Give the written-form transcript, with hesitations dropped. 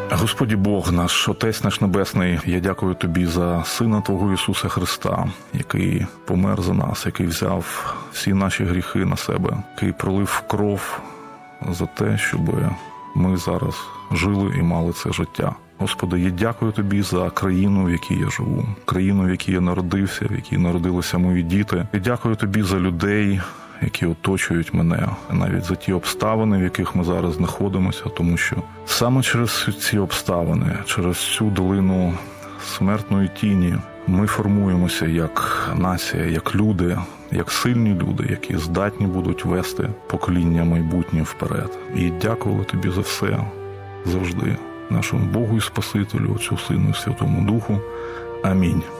Господі Бог наш, Отець наш Небесний, я дякую Тобі за Сина Твого Ісуса Христа, який помер за нас, який взяв всі наші гріхи на себе, який пролив кров за те, щоб ми зараз жили і мали це життя. Господи, я дякую Тобі за країну, в якій я живу, країну, в якій я народився, в якій народилися мої діти. Я дякую Тобі за людей, які оточують мене, навіть за ті обставини, в яких ми зараз знаходимося, тому що саме через ці обставини, через цю долину смертної тіні ми формуємося як нація, як люди, як сильні люди, які здатні будуть вести покоління майбутнє вперед. І дякую Тобі за все завжди, нашому Богу і Спасителю, Отцю, Сину і Святому Духу. Амінь.